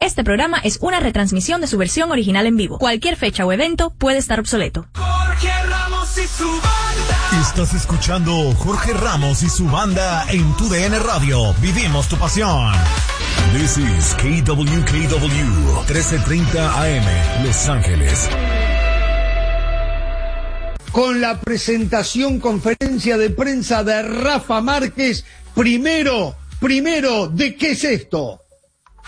Este programa es una retransmisión de su versión original en vivo. Cualquier fecha o evento puede estar obsoleto. Jorge Ramos y su banda. Estás escuchando Jorge Ramos y su banda en tu DN Radio. Vivimos tu pasión. This is KWKW 1330 AM, Los Ángeles. Con la conferencia de prensa de Rafa Márquez, primero, ¿de qué es esto?